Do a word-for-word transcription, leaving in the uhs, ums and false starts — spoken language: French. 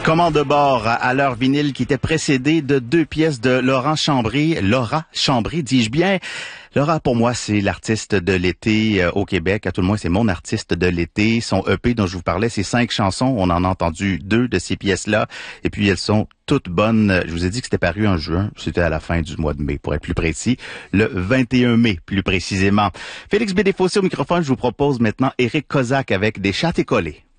Commande de bord à leur vinyle qui était précédé de deux pièces de Laurent Chambry. Laura Chambry, dis-je bien. Laura, pour moi, c'est l'artiste de l'été euh, au Québec. À tout le moins, c'est mon artiste de l'été. Son E P dont je vous parlais, c'est cinq chansons. On en a entendu deux de ces pièces-là. Et puis, elles sont toutes bonnes. Je vous ai dit que c'était paru en juin. C'était à la fin du mois de mai, pour être plus précis. Le vingt et un mai, plus précisément. Félix B. Desfossés au microphone. Je vous propose maintenant Éric Kozak avec Des chattes écollées.